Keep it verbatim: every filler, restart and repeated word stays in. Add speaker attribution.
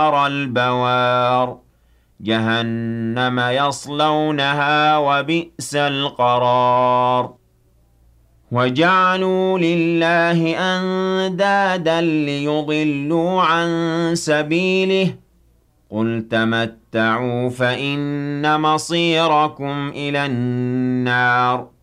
Speaker 1: البوار جهنم يصلونها وبئس القرار وجعلوا لله أندادا ليضلوا عن سبيله قل تمتعوا فإن مصيركم إلى النار